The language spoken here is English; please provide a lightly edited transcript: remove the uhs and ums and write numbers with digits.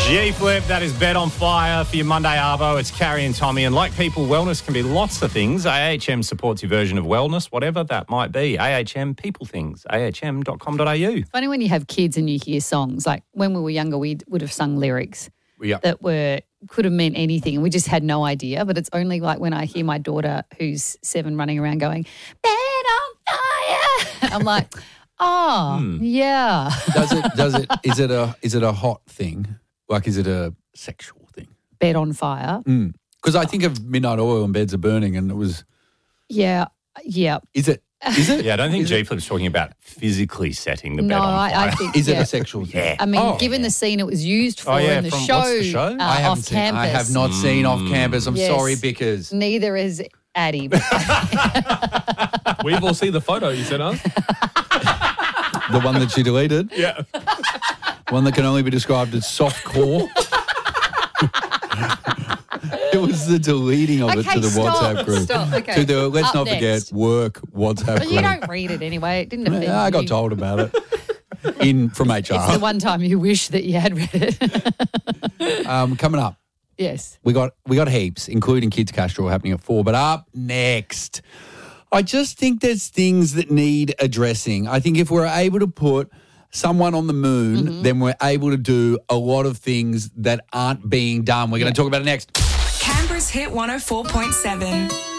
G-Flip, that is Bet on Fire for your Monday Arvo. It's Carrie and Tommy. And like people, wellness can be lots of things. AHM supports your version of wellness, whatever that might be. AHM People Things, ahm.com.au. Funny when you have kids and you hear songs. Like when we were younger, we would have sung lyrics that could have meant anything and we just had no idea. But it's only like when I hear my daughter who's 7 running around going, Bet on Fire. I'm like, yeah. Is it a hot thing? Like, is it a sexual thing? Bet on Fire. Because I think of Midnight Oil and Beds Are Burning and it was... Yeah. Is it? Yeah, I don't think G-Flip's talking about physically setting the bed on fire. I think... Is it a sexual thing? Yeah. I mean, given the scene it was used for in the show, what's the show? Off Campus. I have not seen Off Campus. I'm Yes. sorry, Bickers. Neither is Addie. We've all seen the photo you sent us. The one that she deleted. Yeah. One that can only be described as soft core. It was the deleting of it to the WhatsApp group. Stop. Okay. To the, let's Up not next. forget, work WhatsApp But group. you don't read it anyway. It didn't offend you. I got told about it from HR. It's the one time you wish that you had read it. Coming up, Yes. we got heaps, including Kids Cash Draw happening at 4. But up next, I just think there's things that need addressing. I think if we're able to put someone on the moon, then we're able to do a lot of things that aren't being done. We're going to talk about it next. Canberra's Hit 104.7.